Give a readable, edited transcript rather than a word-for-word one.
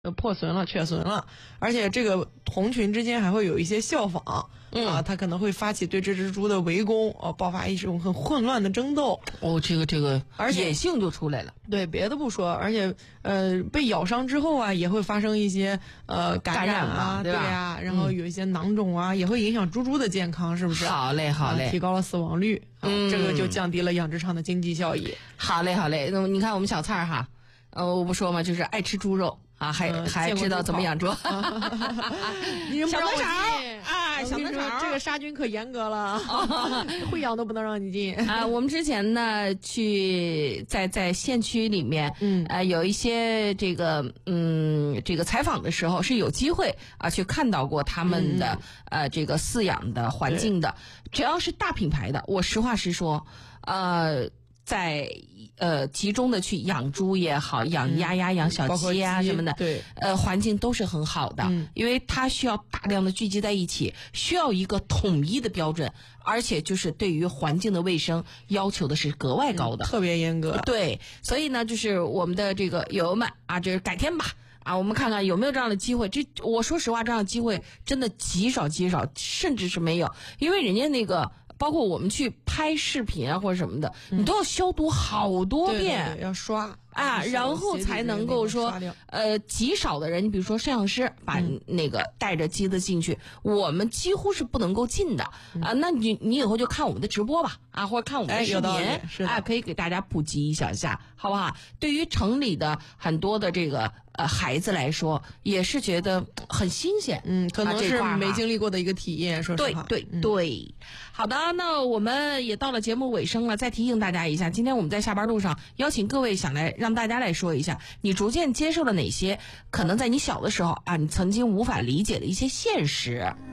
破损了、缺损了，而且这个同群之间还会有一些效仿，他可能会发起对这只猪的围攻，爆发一种很混乱的争斗。 这个而且野性就出来了。 对，别的不说，而且被咬伤之后啊，也会发生一些感染啊， 对吧？ 对啊，然后有一些囊肿啊，也会影响猪的健康，是不是？ 好嘞， 提高了死亡率，这个就降低了养殖场的经济效益。 好嘞，那么你看我们小蔡哈，我不说嘛，就是爱吃猪肉。还知道怎么养猪，小嫩草啊，小嫩草， 这个杀菌可严格了，会养都不能让你进啊。我们之前呢去在县区里面，有一些这个采访的时候是有机会啊去看到过他们的这个饲养的环境的，只要是大品牌的，我实话实说，在集中的去养猪也好，养鸭呀、养小鸡啊什么的， 对， 环境都是很好的，因为它需要大量的聚集在一起，需要一个统一的标准，而且就是对于环境的卫生要求的是格外高的， 特别严格。 对，所以呢，就是我们的这个友友们啊，这是改天吧。我们看看有没有这样的机会。我说实话，这样的机会真的极少，甚至是没有，因为人家那个。包括我们去拍视频啊或者什么的，你都要消毒好多遍， 对，要刷然后才能够说极少的人，你比如说摄像师把那个带着机子进去，我们几乎是不能够进的那你以后就看我们的直播吧或者看我们的视频可以给大家普及一下好不好？对于城里的很多的这个孩子来说，也是觉得很新鲜， 可能是没经历过的一个体验，说实话。 对。好的，那我们也到了节目尾声了，再提醒大家一下，今天我们在下班路上邀请各位让大家来说一下，你逐渐接受了哪些可能在你小的时候你曾经无法理解的一些现实。